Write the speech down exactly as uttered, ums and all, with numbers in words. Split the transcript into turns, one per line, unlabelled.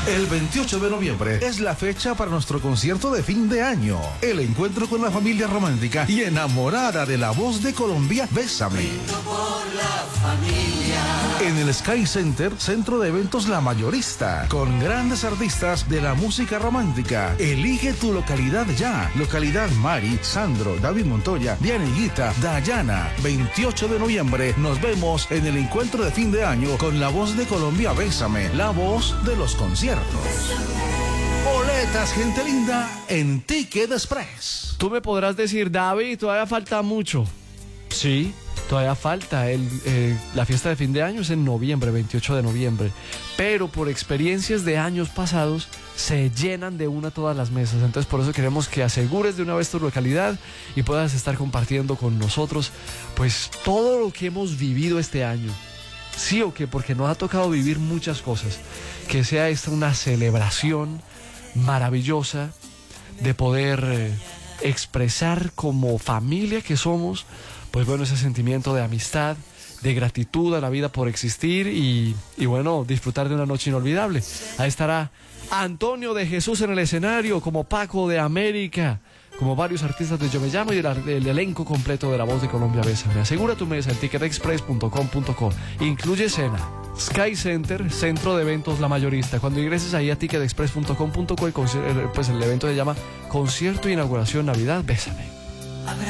El veintiocho de noviembre es la fecha para nuestro concierto de fin de año. El encuentro con la familia romántica y enamorada de la voz de Colombia, Bésame.
Por la familia.
En el Sky Center, centro de eventos La Mayorista, con grandes artistas de la música romántica. Elige tu localidad ya. Localidad Mari, Sandro, David Montoya, Diana Higuita, Dayana. veintiocho de noviembre nos vemos en el encuentro de fin de año con la voz de Colombia, Bésame, la voz de los conciertos. Boletas, gente linda, en Ticket Express.
Tú me podrás decir, David, todavía falta mucho. Sí, todavía falta. El, eh, la fiesta de fin de año es en noviembre, veintiocho de noviembre. Pero por experiencias de años pasados, se llenan de una todas las mesas. Entonces por eso queremos que asegures de una vez tu localidad y puedas estar compartiendo con nosotros pues todo lo que hemos vivido este año. Sí o qué, porque nos ha tocado vivir muchas cosas. Que sea esta una celebración maravillosa de poder eh, expresar como familia que somos, pues bueno, ese sentimiento de amistad, de gratitud a la vida por existir y, y bueno, disfrutar de una noche inolvidable. Ahí estará Antonio de Jesús en el escenario, como Paco de América, como varios artistas de Yo Me Llamo y el, el elenco completo de La Voz de Colombia, Bésame. Asegura tu mesa en ticket express punto com punto co. Incluye cena. Sky Center, centro de eventos La Mayorista. Cuando ingreses ahí a ticket express punto com punto co, pues el evento se llama Concierto de Inauguración Navidad, Bésame.